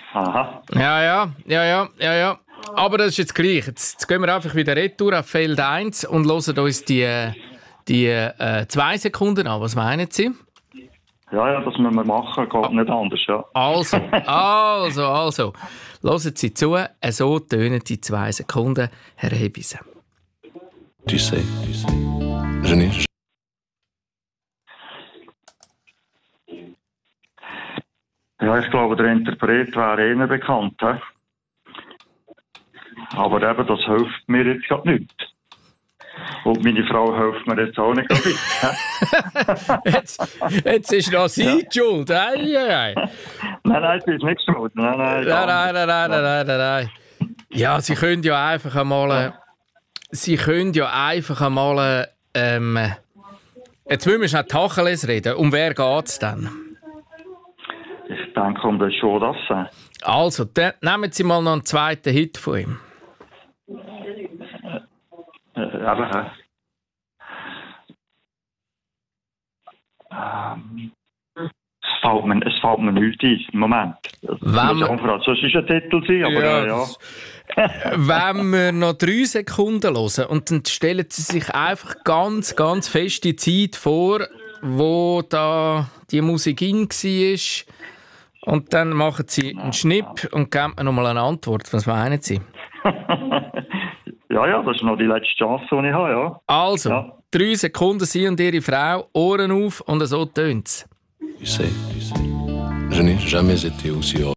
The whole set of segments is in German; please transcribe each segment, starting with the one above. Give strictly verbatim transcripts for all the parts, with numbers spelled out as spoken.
Aha. Ja, ja, ja, ja, ja, ja. Aber das ist jetzt gleich. Jetzt, jetzt gehen wir einfach wieder retour auf Feld eins und hören uns die, die äh, zwei Sekunden an. Was meinen Sie? Ja, ja, das müssen wir machen, geht nicht anders, ja. Also, also, also. Hören Sie zu, so tönen die zwei Sekunden, Herr Hebise. Tu sais, je n'ai Ja, ich glaube, der Interpret wäre eher bekannt. He? Aber eben, das hilft mir jetzt gerade nicht. Und meine Frau hilft mir jetzt auch nicht gerade. jetzt, jetzt ist noch sie die Schuld. Ei, ei, ei. Nein, nein, sie ist nicht schuld. Nein, nein, nein, nein, nein, nein, nein, nein, nein. Ja, Sie können ja einfach einmal... Äh, Sie können ja einfach einmal... Ähm, jetzt müssen wir schnell Tacheles reden. Um wer geht es denn? Ich denke, um das schon das sein. Also, dann nehmen Sie mal noch einen zweiten Hit von ihm. Äh, eben, hä? Ähm, es fällt mir, es fällt mir nichts ein, im Moment. Wenn wir, sonst ist ein Titel sein, aber ja, äh, ja. Wenn wir noch drei Sekunden hören und dann stellen Sie sich einfach ganz, ganz fest die Zeit vor, wo da die Musik in war. Und dann machen Sie einen Schnipp und geben mir nochmal eine Antwort. Was meinen Sie? Ja, ja, das ist noch die letzte Chance, die ich habe, ja. Also, ja. drei Sekunden, Sie und Ihre Frau, Ohren auf und so tönt es. Tu sais, je n'ai jamais été aussi heureux.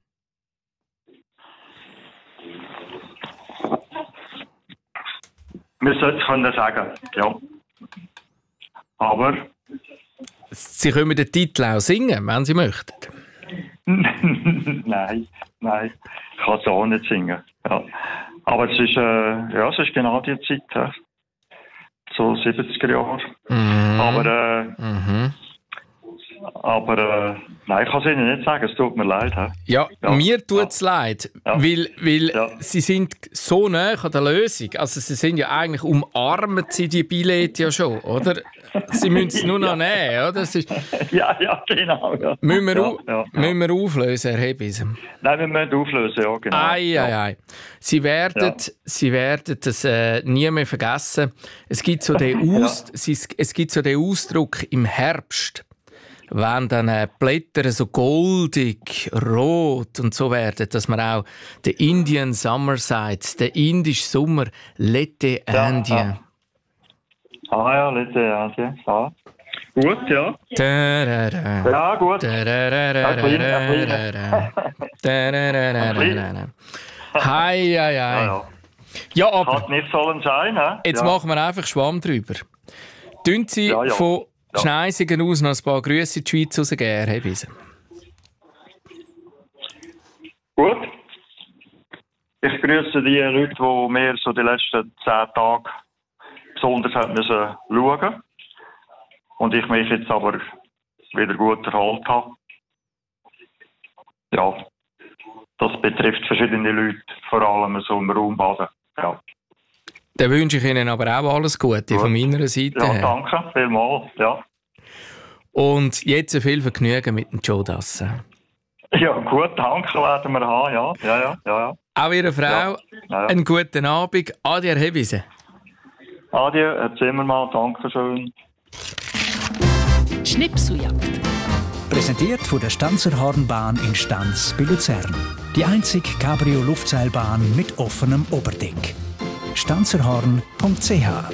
Wir sollten es können sagen, ja. Aber... Sie können den Titel auch singen, wenn Sie möchten. nein, nein, ich kann es auch nicht singen. Ja. Aber es ist, äh, ja, es ist genau die Zeit, äh, so siebziger Jahre. Mhm. Aber, äh, mhm. aber äh, nein, ich kann es Ihnen nicht sagen, es tut mir leid. He. Ja, ja, mir tut es ja. leid, ja. weil, weil ja. Sie sind so nah an der Lösung. Also Sie sind ja eigentlich, umarmen Sie die Billette ja schon, oder? Sie müssen es nur noch ja. nehmen, oder? Es ist... ja, ja, genau. Ja. Müssen, wir ja, au- ja, ja. müssen wir auflösen, Herr Hebis? Nein, wir müssen auflösen, ja, genau. Ei, ei, ei. Sie werden, ja. Sie werden das äh, nie mehr vergessen. Es gibt so den, Aus- ja. es gibt so den Ausdruck im Herbst, wenn dann äh, Blätter so goldig, rot und so werden, dass man auch den Indian Summer sagt, der indische Sommer, l'été indien. Ja, ja. Ah ja, l'été indien, ja. Gut, ja. Da-da-da. Ja, gut. Hei, hei, hei. Ja, ja, aber... Hat nicht sollen sein, ne? Jetzt ja. machen wir einfach Schwamm drüber. Tun Sie ja, ja. von ja. Schneisigen aus noch ein paar Grüße in die Schweiz rausgeben, Herr Hebise? Gut. Ich grüße die Leute, die mir so die letzten zehn Tage besonders haben müssen schauen. Und ich mich jetzt aber wieder gut erholt habe. Ja, das betrifft verschiedene Leute, vor allem so im Raumbaden. Ja. Dann wünsche ich Ihnen aber auch alles Gute gut. Von meiner Seite ja, her. Danke, vielmals. Ja. Und jetzt viel Vergnügen mit dem Joe Dassin. Ja, gut, danke werden wir haben, ja. Ja, ja, ja, ja. Auch Ihre Frau, ja. Ja, ja. einen guten Abend. Adi, Herr Hebise. Adi, Herr Zimmermann, danke schön. Schnipseljagd. Präsentiert von der Stanzer Hornbahn in Stanz bei Luzern. Die einzige Cabrio-Luftseilbahn mit offenem Oberdeck. stanzerhorn punkt c h.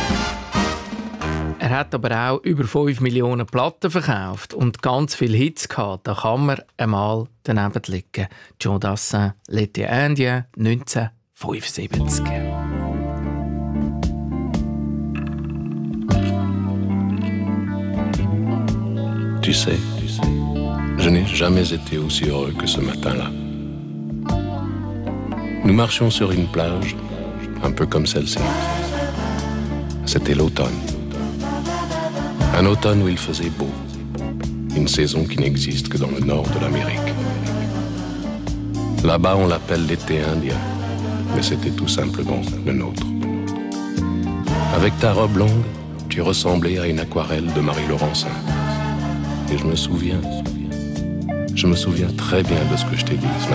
Er hat aber auch über fünf Millionen Platten verkauft und ganz viele Hits gehabt. Da kann man einmal daneben liegen. Joe Dassin, L'été indien, neunzehnhundertfünfundsiebzig. Tu sais, je n'ai jamais été aussi heureux que ce matin-là. Nous marchions sur une plage, un peu comme celle-ci. C'était l'automne. Un automne où il faisait beau. Une saison qui n'existe que dans le nord de l'Amérique. Là-bas, on l'appelle l'été indien, mais c'était tout simplement le nôtre. Avec ta robe longue, tu ressemblais à une aquarelle de Marie Laurencin. Et je me souviens, je me souviens très bien de ce que je t'ai dit ce matin.